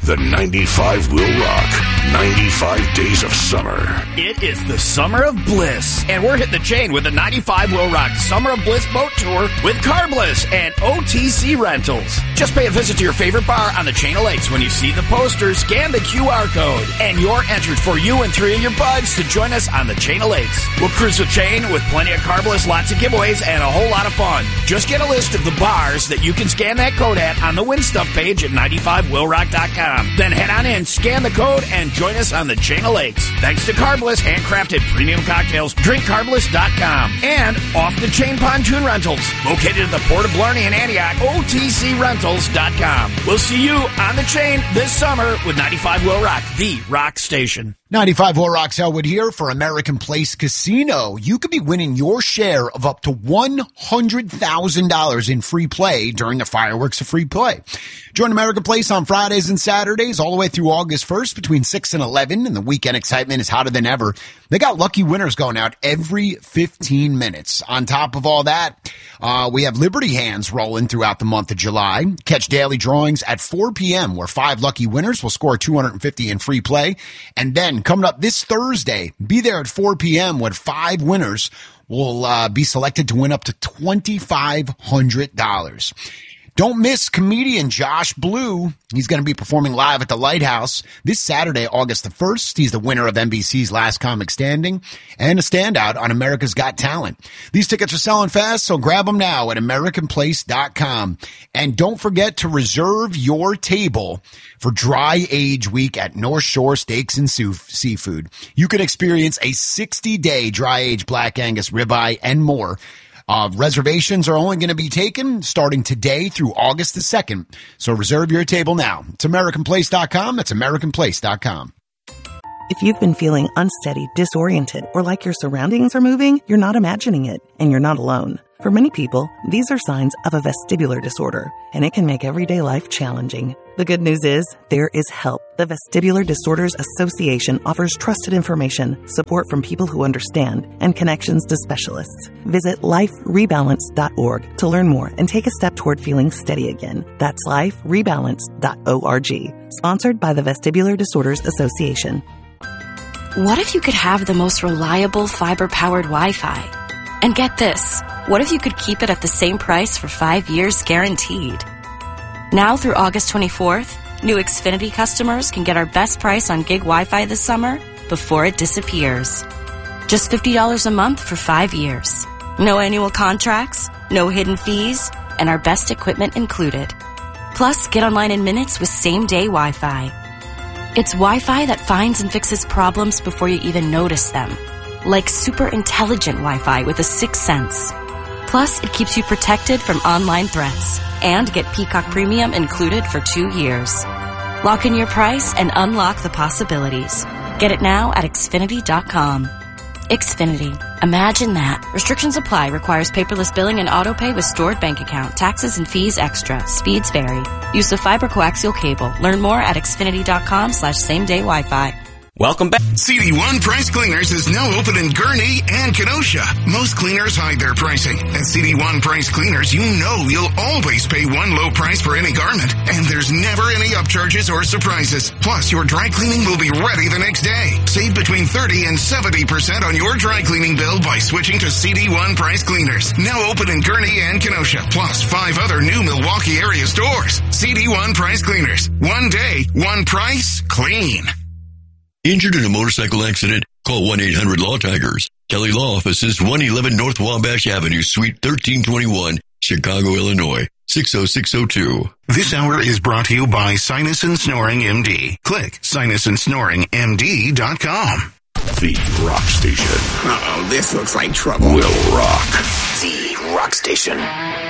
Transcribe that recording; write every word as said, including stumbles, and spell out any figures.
The ninety-five will rock. ninety-five days of summer. It is the summer of bliss, and we're hitting the chain with the ninety-five will rock Summer of Bliss boat tour with Carbliss and O T C Rentals. Just pay a visit to your favorite bar on the Chain of Lakes. When you see the poster, scan the Q R code, and you're entered for you and three of your buds to join us on the Chain of Lakes. We'll cruise the chain with plenty of Carbliss, lots of giveaways, and a whole lot of fun. Just get a list of the bars that you can scan that code at on the Win Stuff page at ninety-five will rock dot com. Then head on in, scan the code, and join us on the Chain of Lakes. Thanks to Carbliss, handcrafted premium cocktails, drink carbliss dot com, and Off the Chain Pontoon Rentals, located at the Port of Blarney in Antioch, O T C rentals dot com. We'll see you on the chain this summer with ninety-five will rock, the rock station. ninety-five will rock, Selwood here for American Place Casino. You could be winning your share of up to one hundred thousand dollars in free play during the fireworks of free play. Join American Place on Fridays and Saturdays all the way through August first between six and eleven, and the weekend excitement is hotter than ever. They got lucky winners going out every fifteen minutes. On top of all that, uh, we have Liberty Hands rolling throughout the month of July. Catch daily drawings at four p.m. where five lucky winners will score two hundred fifty dollars in free play. And then coming up this Thursday, be there at four p.m. when five winners will uh, be selected to win up to twenty-five hundred dollars. Don't miss comedian Josh Blue. He's going to be performing live at the Lighthouse this Saturday, August the first. He's the winner of N B C's Last Comic Standing and a standout on America's Got Talent. These tickets are selling fast, so grab them now at american place dot com. And don't forget to reserve your table for Dry Age Week at North Shore Steaks and Seafood. You can experience a sixty-day Dry Age Black Angus ribeye and more. Uh, reservations are only going to be taken starting today through August the second. So reserve your table now. It's american place dot com. That's american place dot com. If you've been feeling unsteady, disoriented, or like your surroundings are moving, you're not imagining it, and you're not alone. For many people, these are signs of a vestibular disorder, and it can make everyday life challenging. The good news is there is help. The Vestibular Disorders Association offers trusted information, support from people who understand, and connections to specialists. Visit life rebalance dot org to learn more and take a step toward feeling steady again. That's life rebalance dot org. Sponsored by the Vestibular Disorders Association. What if you could have the most reliable fiber-powered Wi-Fi? And get this, what if you could keep it at the same price for five years guaranteed? Now through August twenty-fourth, new Xfinity customers can get our best price on gig Wi-Fi this summer before it disappears. Just fifty dollars a month for five years. No annual contracts, no hidden fees, and our best equipment included. Plus, get online in minutes with same-day Wi-Fi. It's Wi-Fi that finds and fixes problems before you even notice them. Like super intelligent Wi-Fi with a sixth sense. Plus, it keeps you protected from online threats. And get Peacock Premium included for two years. Lock in your price and unlock the possibilities. Get it now at Xfinity dot com. Xfinity. Imagine that. Restrictions apply. Requires paperless billing and autopay with stored bank account. Taxes and fees extra. Speeds vary. Use of fiber coaxial cable. Learn more at Xfinity dot com slash same day Wi-Fi. Welcome back. C D one Price Cleaners is now open in Gurnee and Kenosha. Most cleaners hide their pricing. At C D one Price Cleaners, you know you'll always pay one low price for any garment, and there's never any upcharges or surprises. Plus, your dry cleaning will be ready the next day. Save between thirty and seventy percent on your dry cleaning bill by switching to C D one Price Cleaners. Now open in Gurnee and Kenosha, plus five other new Milwaukee area stores. C D one Price Cleaners. One day, one price, clean. Injured in a motorcycle accident? Call one eight hundred law tigers. Kelly Law Offices, one eleven North Wabash Avenue, Suite thirteen twenty-one, Chicago, Illinois, six oh six oh two. This hour is brought to you by Sinus and Snoring M D. Click sinus and snoring m d dot com. The Rock Station. Uh-oh, this looks like trouble. Will rock. The Rock Station.